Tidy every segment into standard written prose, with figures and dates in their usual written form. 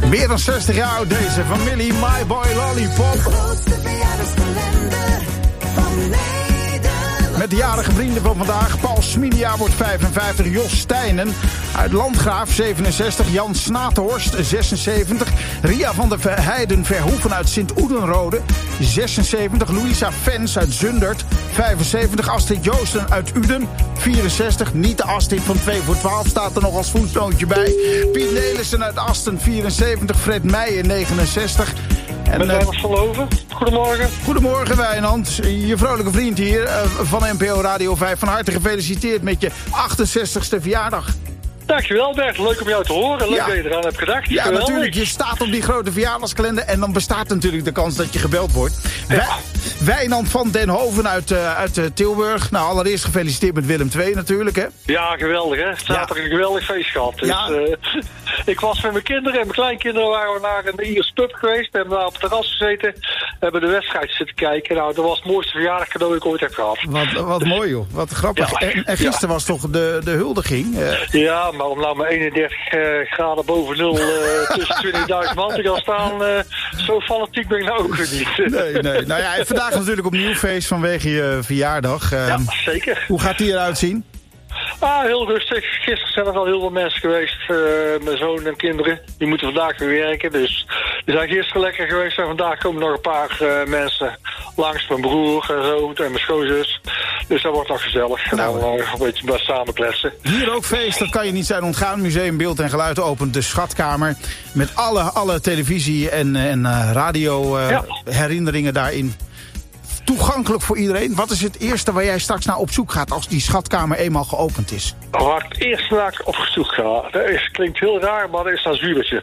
Meer dan 60 jaar oud deze van Millie, My Boy Lollipop. De grootste verjaardagskalender van Nederland. Met de jarige vrienden van vandaag. Paul Smidia wordt 55. Jos Steijnen uit Landgraaf 67. Jan Snatenhorst 76. Ria van der Heijden Verhoeven uit Sint-Oedenrode 76. Louisa Fens uit Zundert 75. Astrid Joosten uit Uden 64. Niet de Astrid van 2 voor 12 staat er nog als voetnoontje bij. Piet Nelissen uit Asten 74. Fred Meijer 69. En, met Wijnand van Loven. Goedemorgen. Goedemorgen Wijnand. Je vrolijke vriend hier van NPO Radio 5. Van harte gefeliciteerd met je 68ste verjaardag. Dankjewel Bert, leuk om jou te horen. Leuk dat je eraan hebt gedacht. Ja, geweldig. natuurlijk. Je staat op die grote verjaardagskalender en dan bestaat natuurlijk de kans dat je gebeld wordt. Ja. Wijnand van den Hoven uit Tilburg. Nou, allereerst gefeliciteerd met Willem II natuurlijk, hè? Ja, geweldig hè. Zaterdag een geweldig feest gehad. Dus, Ja. Ik was met mijn kinderen en mijn kleinkinderen waren we naar een Iers pub geweest. We hebben daar op het terras gezeten. We hebben de wedstrijd zitten kijken. Nou, dat was het mooiste verjaardag cadeau dat ik ooit heb gehad. Wat mooi joh, wat grappig. Ja. En gisteren was toch de huldiging? Ja, maar om nou maar 31 graden boven nul tussen 20.000 man te gaan staan, zo fanatiek ben ik nou ook weer niet. Nee. Nou ja, en vandaag natuurlijk opnieuw feest vanwege je verjaardag. Ja, zeker. Hoe gaat die eruit zien? Heel rustig. Gisteren zijn er al heel veel mensen geweest. Mijn zoon en kinderen. Die moeten vandaag weer werken. Dus die zijn gisteren lekker geweest. En vandaag komen nog een paar mensen langs. Mijn broer en zo. En mijn schoonzus. Dus dat wordt nog gezellig. En dan een beetje bij samen kletsen. Hier ook feest, dat kan je niet zijn ontgaan. Museum Beeld en Geluid opent de Schatkamer. Met alle televisie- en radio herinneringen daarin. Toegankelijk voor iedereen. Wat is het eerste waar jij straks naar op zoek gaat als die schatkamer eenmaal geopend is? Waar ik het eerst naar op zoek ga, dat klinkt heel raar, maar dat is een Zwiebertje.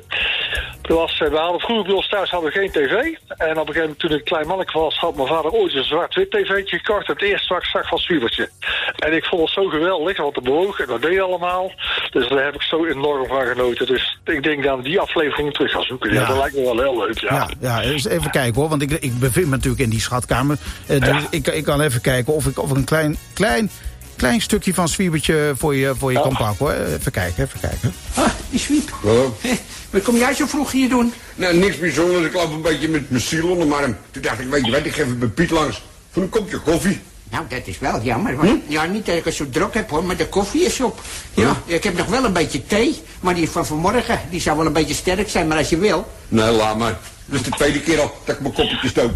We hadden vroeger bij ons thuis hadden we geen tv. En op een gegeven moment, toen ik een klein mannetje was, had mijn vader ooit een zwart-wit tv'tje gekocht. Het eerste wat ik zag was Zwiebertje. En ik vond het zo geweldig, want het bewoog en dat deed je allemaal. Dus daar heb ik zo enorm van genoten. Dus ik denk dat ik die afleveringen terug ga zoeken. Ja, dat lijkt me wel heel leuk, Ja, dus even kijken hoor, want ik bevind me natuurlijk in die schatkamer. Dus ik kan even kijken of ik een klein stukje van Zwiebertje voor je kan pakken hoor. Even kijken. Ah, die Zwiep. Hallo. Wat kom jij zo vroeg hier doen? Nou, niks bijzonders. Ik loop een beetje met mijn ziel onder mijn arm. Toen dacht ik, weet je wat, ik geef het bij Piet langs. Voor een kopje koffie. Nou, dat is wel jammer. Want, ja, niet dat ik het zo druk heb hoor, maar de koffie is op. Ja, ik heb nog wel een beetje thee, maar die is van vanmorgen. Die zou wel een beetje sterk zijn, maar als je wil. Nee, laat maar. Dat is de tweede keer al dat ik mijn koppetje stoot.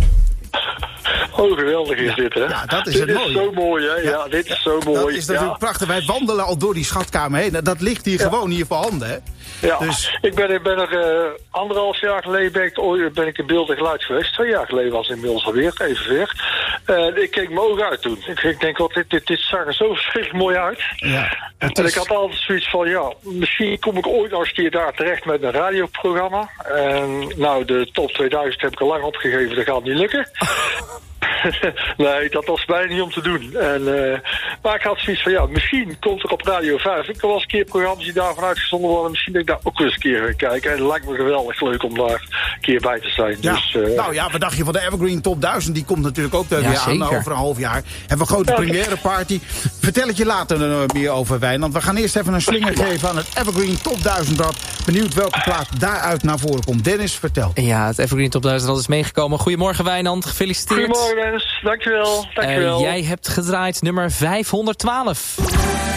Oh, geweldig is dit, hè? Ja, dat is dit het is mooie. zo mooi, hè? Ja, dit is zo mooi. Dat is natuurlijk prachtig. Wij wandelen al door die schatkamer heen. Dat ligt hier gewoon hier voorhanden, hè? Ja, Dus... ik ben er 1,5 jaar geleden ben ik in Beeld en Geluid geweest. 2 jaar geleden was het inmiddels alweer, evenveer. Ik keek mijn ogen uit toen. Ik denk, dit zag er zo verschrikkelijk mooi uit. Ja, En ik had altijd zoiets van, misschien kom ik ooit nog eens een keer daar terecht met een radioprogramma. En nou, de top 2000 heb ik al lang opgegeven, dat gaat niet lukken. Nee, dat was bijna niet om te doen. Maar ik had zoiets van, misschien komt er op Radio 5. Ik kan wel eens een keer programma's die daarvan uitgezonden worden. Misschien dat ik daar ook wel eens een keer ga kijken. En het lijkt me geweldig leuk om daar een keer bij te zijn. Ja. Dus, nou ja, wat dacht je van de Evergreen Top 1000? Die komt natuurlijk ook weer aan over een half jaar. Hebben we een grote première party. Vertel het je later meer over, Wijnand. We gaan eerst even een slinger geven aan het Evergreen Top 1000 rad. Benieuwd welke plaat daaruit naar voren komt. Dennis, vertel. Ja, het Evergreen Top 1000 rad is meegekomen. Goedemorgen, Wijnand. Gefeliciteerd. Goedemorgen, Dennis. Dankjewel. Jij hebt gedraaid nummer 512.